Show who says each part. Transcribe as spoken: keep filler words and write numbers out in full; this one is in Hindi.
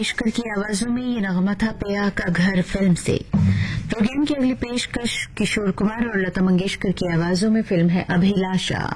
Speaker 1: मंगेशकर की आवाजों में ये नगमा था पिया का घर फिल्म से। प्रोग्राम की अगली पेशकश किशोर कुमार और लता मंगेशकर की आवाजों में फिल्म है अभिलाषा।